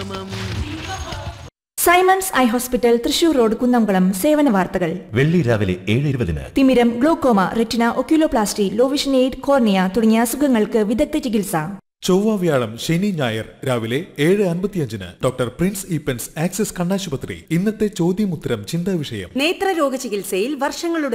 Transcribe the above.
Symons eye hospital Thrissur road Kunnamkulam സേവന വാർത്തകൾ. വെള്ളി രാവിലെ 7:20. തിമിരം, glaucoma, retina, oculoplasty, low vision aid, cornea തുടങ്ങിയ അസുഖങ്ങൾക്ക് വിദഗ്ധ ചികിത്സ. ചൊവ്വ, വ്യാഴം, ശനി, ഞായർ രാവിലെ 7:55 ഡോക്ടർ പ്രിൻസ് ഈപ്പൻസ് ആക്സിസ് കണ്ണാശുപത്രി. ഇന്നത്തെ ചോദ്യമുത്തരം ചിന്താ വിഷയം. നേത്രരോഗ ചികിത്സയിൽ വർഷങ്ങളുടെ